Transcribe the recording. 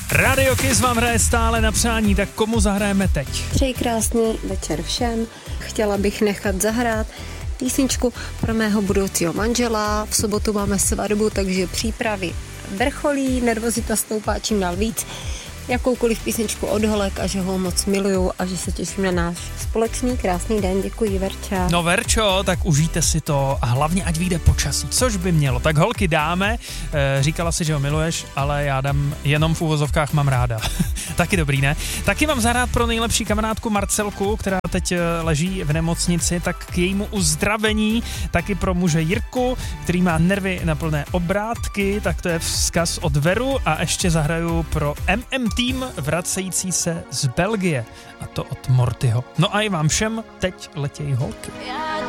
Radio Kiss vám hraje stále na přání, tak komu zahrajeme teď? Přeji krásný večer všem. Chtěla bych nechat zahrát písničku pro mého budoucího manžela. V sobotu máme svatbu, takže přípravy vrcholí, nervozita stoupá čím dál víc. Jakoukoliv písničku od holek a že ho moc miluju a že se těším na náš společný krásný den. Děkuji, Verča. No Verčo, tak užijte si to a hlavně ať vyjde počasí, což by mělo. Tak holky dáme, říkala si, že ho miluješ, ale já dám jenom v uvozovkách mám ráda. Taky dobrý, ne? Taky mám zahrát pro nejlepší kamarádku Marcelku, která teď leží v nemocnici, tak k jejímu uzdravení, taky pro muže Jirku, který má nervy na plné obrátky, tak to je vzkaz od Veru a ještě zahraju pro tým vracející se z Belgie, a to od Mortyho. No a i vám všem teď letějí holky.